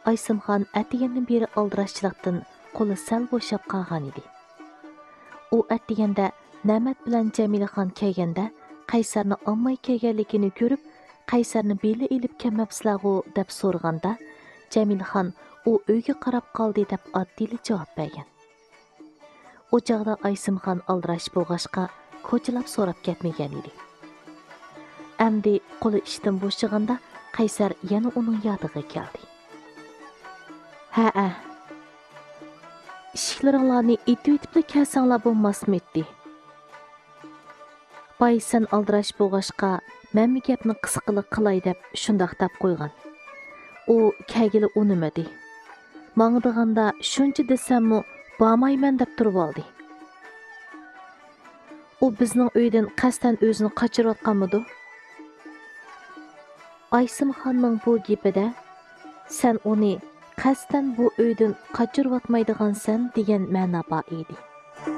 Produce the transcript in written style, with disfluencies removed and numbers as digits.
Aysimxon әтигәндән бері алдырашчылыктан qo'li sal bo'shab qolgan edi. U әтигәндә Нәмәт bilan Jamilaxon kelganda Qaysarni olmay kelganligini ko'rib, Qaysarni beli ilib kelmabsizlarg'u deb so'raganda, Jamilaxon u uyga qarab qoldi deb oddiyli javob bergan. O chog'da Aysimxon aldirash bo'lg'ashqa ko'chalab so'rab ketmagan edi. Әмді qo'li ishdan bo'shaganda Qaysar yana uning yodiga keldi. Ha, ishiklaringlarni etib kelsanglar bo'lmasmi etdi. Bay sen aldirash bo'lg'ashqa men bu gapni qisqili qilay deb shundoq deb qo'ygan. U kelgili unimadi. Manga deganda shuncha desammi bormayman deb turib oldi. U bizning uydan qasdan o'zini qochirayotganmidi? Aysimxonning bu gapida sen uni qasdan bu uydan qochirayotmaydigansan degan ma'no bor edi.